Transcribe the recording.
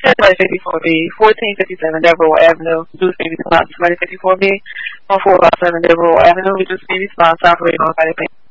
Somebody 54B, 1457 Devereaux Avenue, reduced baby response. Somebody 54B, 1457 Devereaux Avenue, reduced baby response, operating on body pain.